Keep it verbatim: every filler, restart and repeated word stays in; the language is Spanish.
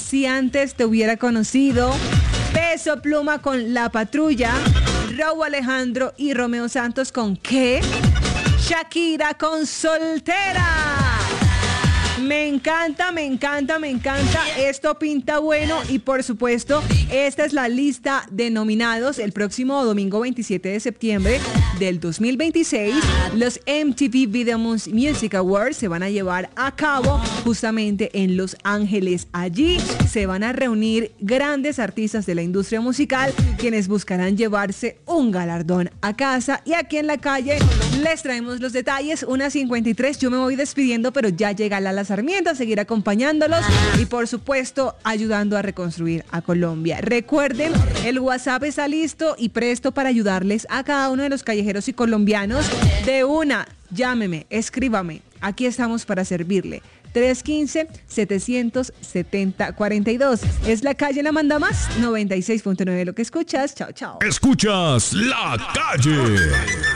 Si antes te hubiera conocido, Peso Pluma con La Patrulla, Rauw Alejandro y Romeo Santos con ¿Qué? Shakira con Soltera. Me encanta, me encanta, me encanta. Esto pinta bueno y por supuesto, esta es la lista de nominados el próximo domingo veintisiete de septiembre del dos mil veintiséis. Los M T V Video Music Awards se van a llevar a cabo justamente en Los Ángeles. Allí se van a reunir grandes artistas de la industria musical quienes buscarán llevarse un galardón a casa. Y aquí en la calle les traemos los detalles. Una cincuenta y tres, yo me voy despidiendo, pero ya llega Lala Sarmiento a seguir acompañándolos y por supuesto ayudando a reconstruir a Colombia. Recuerden, el WhatsApp está listo y presto para ayudarles a cada uno de los callejeros y colombianos. De una, llámeme, escríbame, aquí estamos para servirle. tres uno cinco, siete siete cero, cuatro dos. Es La Calle La Manda Más, noventa y seis punto nueve lo que escuchas. Chao, chao. Escuchas La Calle.